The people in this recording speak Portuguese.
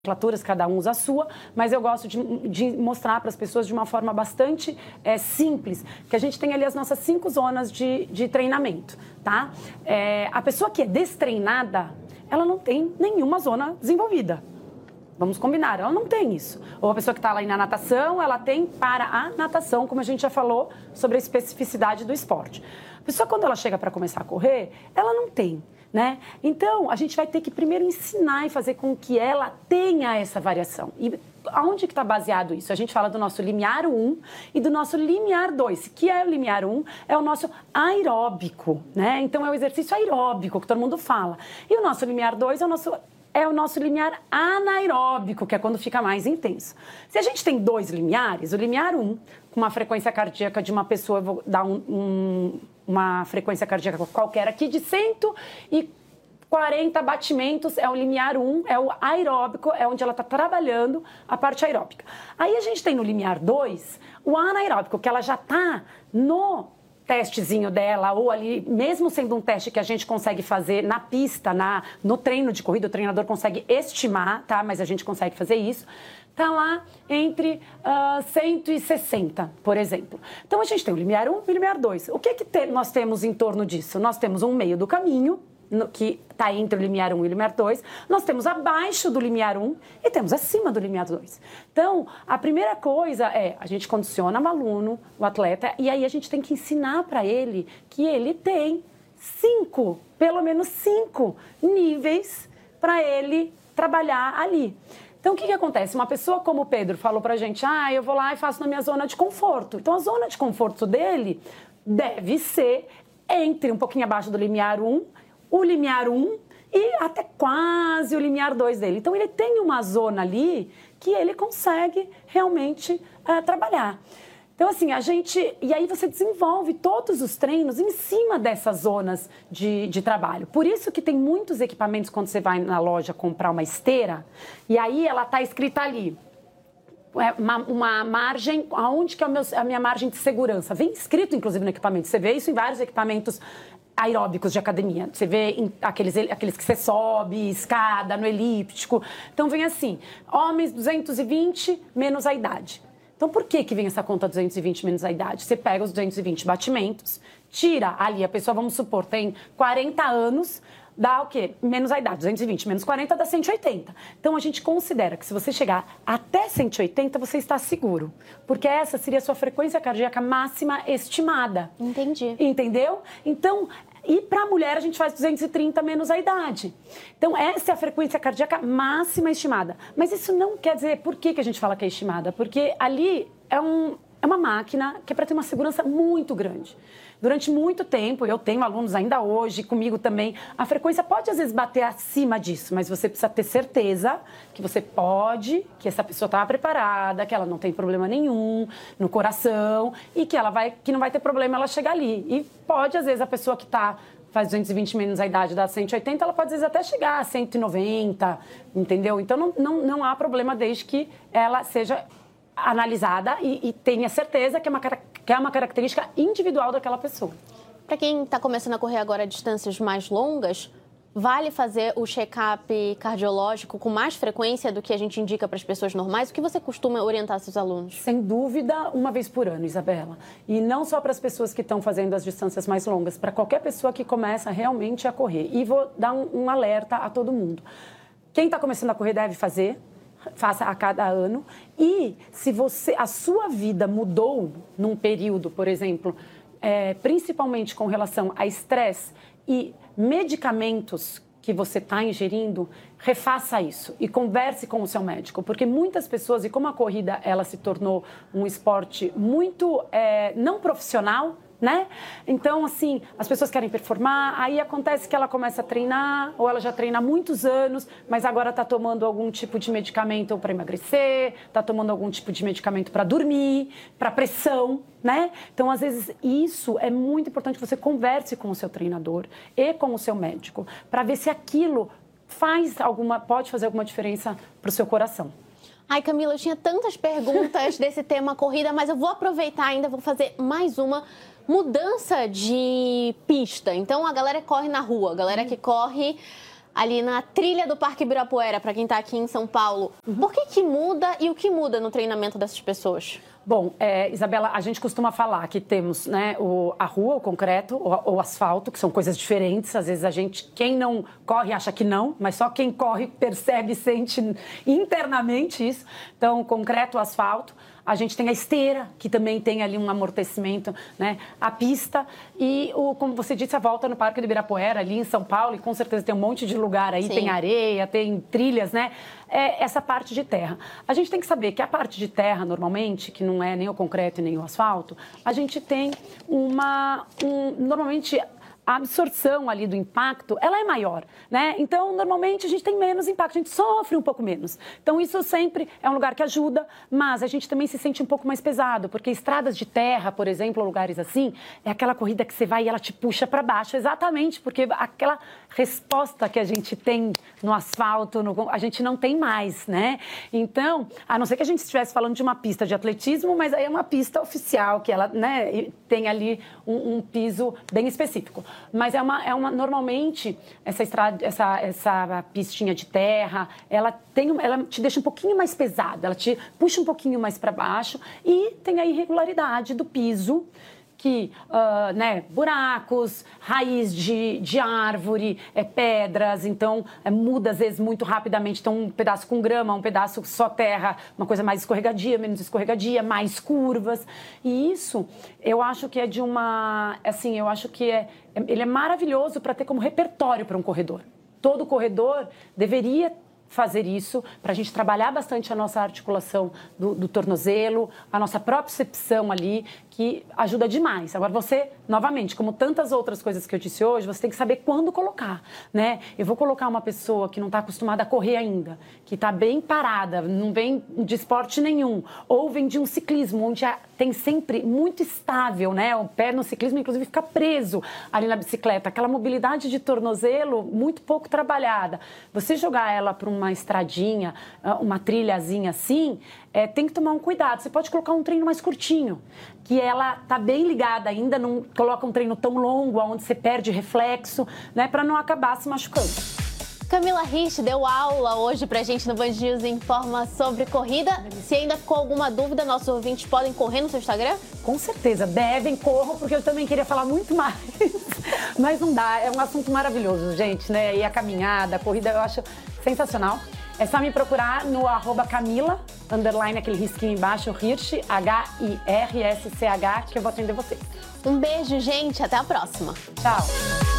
nomenclaturas, cada um usa a sua, mas eu gosto de mostrar para as pessoas de uma forma bastante simples, que a gente tem ali as nossas 5 zonas de treinamento, tá? A pessoa que é destreinada, ela não tem nenhuma zona desenvolvida. Vamos combinar, ela não tem isso. Ou a pessoa que está lá na natação, ela tem para a natação, como a gente já falou sobre a especificidade do esporte. A pessoa, quando ela chega para começar a correr, ela não tem. Né? Então, a gente vai ter que primeiro ensinar e fazer com que ela tenha essa variação. E aonde que está baseado isso? A gente fala do nosso limiar 1 e do nosso limiar 2. Que é o limiar 1? É o nosso aeróbico, né? Então, é o exercício aeróbico que todo mundo fala. E o nosso limiar 2 é o nosso limiar anaeróbico, que é quando fica mais intenso. Se a gente tem 2 limiares, o limiar 1, com uma frequência cardíaca de uma pessoa, eu vou dar uma frequência cardíaca qualquer aqui de 140 batimentos, é o limiar 1, é o aeróbico, é onde ela está trabalhando a parte aeróbica. Aí a gente tem no limiar 2 o anaeróbico, que ela já está no testezinho dela, ou ali, mesmo sendo um teste que a gente consegue fazer na pista, no treino de corrida, o treinador consegue estimar, tá? Mas a gente consegue fazer isso. Está lá entre 160, por exemplo. Então, a gente tem o limiar 1 e o limiar 2. O que nós temos em torno disso? Nós temos um meio do caminho, que está entre o limiar 1 e o limiar 2. Nós temos abaixo do limiar 1 e temos acima do limiar 2. Então, a primeira coisa é, a gente condiciona o aluno, o atleta, e aí a gente tem que ensinar para ele que ele tem pelo menos 5 níveis para ele trabalhar ali. Então, o que acontece? Uma pessoa como o Pedro falou pra gente, eu vou lá e faço na minha zona de conforto. Então, a zona de conforto dele deve ser entre um pouquinho abaixo do limiar 1, o limiar 1 e até quase o limiar 2 dele. Então, ele tem uma zona ali que ele consegue realmente trabalhar. Então, assim, e aí você desenvolve todos os treinos em cima dessas zonas de trabalho. Por isso que tem muitos equipamentos, quando você vai na loja comprar uma esteira, e aí ela está escrita ali, uma margem, aonde que é a minha margem de segurança? Vem escrito, inclusive, no equipamento. Você vê isso em vários equipamentos aeróbicos de academia. Você vê aqueles que você sobe, escada, no elíptico. Então, vem assim, homens 220 menos a idade. Então, por que vem essa conta 220 menos a idade? Você pega os 220 batimentos, tira ali, a pessoa, vamos supor, tem 40 anos, dá o quê? Menos a idade, 220 menos 40 dá 180. Então, a gente considera que se você chegar até 180, você está seguro. Porque essa seria a sua frequência cardíaca máxima estimada. Entendi. Entendeu? Então, e para a mulher, a gente faz 230 menos a idade. Então, essa é a frequência cardíaca máxima estimada. Mas isso não quer dizer... Por que a gente fala que é estimada? Porque ali é uma máquina que é para ter uma segurança muito grande. Durante muito tempo, eu tenho alunos ainda hoje, comigo também, a frequência pode às vezes bater acima disso, mas você precisa ter certeza que você pode, que essa pessoa está preparada, que ela não tem problema nenhum no coração e que que não vai ter problema ela chegar ali. E pode, às vezes, a pessoa que faz 220 menos a idade, dá 180, ela pode, às vezes, até chegar a 190, entendeu? Então, não há problema desde que ela seja analisada e tenha certeza que é uma característica individual daquela pessoa. Para quem está começando a correr agora distâncias mais longas, vale fazer o check-up cardiológico com mais frequência do que a gente indica para as pessoas normais? O que você costuma orientar seus alunos? Sem dúvida, uma vez por ano, Isabela. E não só para as pessoas que estão fazendo as distâncias mais longas, para qualquer pessoa que começa realmente a correr. E vou dar um alerta a todo mundo. Quem está começando a correr deve faça a cada ano. E se a sua vida mudou num período, por exemplo, principalmente com relação a estresse e medicamentos que você está ingerindo, refaça isso e converse com o seu médico, porque muitas pessoas, e como a corrida ela se tornou um esporte muito não profissional, né? Então, assim, as pessoas querem performar, aí acontece que ela começa a treinar, ou ela já treina há muitos anos, mas agora está tomando algum tipo de medicamento para emagrecer, está tomando algum tipo de medicamento para dormir, para pressão, né? Então, às vezes, isso é muito importante que você converse com o seu treinador e com o seu médico, para ver se aquilo pode fazer alguma diferença para o seu coração. Ai, Camila, eu tinha tantas perguntas desse tema corrida, mas eu vou aproveitar ainda, vou fazer mais uma. Mudança de pista. Então, a galera corre na rua, a galera que corre ali na trilha do Parque Ibirapuera, para quem está aqui em São Paulo. Por que muda e o que muda no treinamento dessas pessoas? Bom, Isabela, a gente costuma falar que temos, né, a rua, o concreto, o asfalto, que são coisas diferentes. Às vezes quem não corre acha que não, mas só quem corre percebe, sente internamente isso. Então, o concreto, o asfalto. A gente tem a esteira, que também tem ali um amortecimento, né? A pista e, como você disse, a volta no Parque do Ibirapuera, ali em São Paulo, e com certeza tem um monte de lugar aí, Sim. Tem areia, tem trilhas, né? Essa parte de terra. A gente tem que saber que a parte de terra, normalmente, que não é nem o concreto e nem o asfalto, a gente tem normalmente, a absorção ali do impacto, ela é maior, né? Então, normalmente, a gente tem menos impacto, a gente sofre um pouco menos. Então, isso sempre é um lugar que ajuda, mas a gente também se sente um pouco mais pesado, porque estradas de terra, por exemplo, lugares assim, é aquela corrida que você vai e ela te puxa para baixo, exatamente, porque aquela resposta que a gente tem no asfalto, a gente não tem mais, né? Então, a não ser que a gente estivesse falando de uma pista de atletismo, mas aí é uma pista oficial, que ela, né, tem ali um piso bem específico. Mas normalmente, essa pistinha de terra, ela te deixa um pouquinho mais pesada, ela te puxa um pouquinho mais para baixo e tem a irregularidade do piso, que, buracos, raiz de árvore, pedras, então muda às vezes muito rapidamente, então um pedaço com grama, um pedaço só terra, uma coisa mais escorregadia, menos escorregadia, mais curvas, e isso eu acho que eu acho que ele é maravilhoso para ter como repertório para um corredor. Todo corredor deveria fazer isso, para a gente trabalhar bastante a nossa articulação do tornozelo, a nossa propriocepção ali, que ajuda demais. Agora você, novamente, como tantas outras coisas que eu disse hoje, você tem que saber quando colocar, né? Eu vou colocar uma pessoa que não está acostumada a correr ainda, que está bem parada, não vem de esporte nenhum, ou vem de um ciclismo, onde tem sempre muito estável, né? O pé no ciclismo, inclusive, fica preso ali na bicicleta. Aquela mobilidade de tornozelo muito pouco trabalhada. Você jogar ela para uma estradinha, uma trilhazinha assim, tem que tomar um cuidado. Você pode colocar um treino mais curtinho, que ela tá bem ligada ainda, não coloca um treino tão longo, onde você perde reflexo, né, para não acabar se machucando. Camila Rich deu aula hoje pra gente no Band News Informa sobre corrida. Se ainda ficou alguma dúvida, nossos ouvintes podem correr no seu Instagram? Com certeza, corram, porque eu também queria falar muito mais. Mas não dá, é um assunto maravilhoso, gente, né? E a caminhada, a corrida, eu acho sensacional. É só me procurar no @Camila, _ aquele risquinho embaixo, Hirsch, HIRSCH, que eu vou atender vocês. Um beijo, gente, até a próxima. Tchau.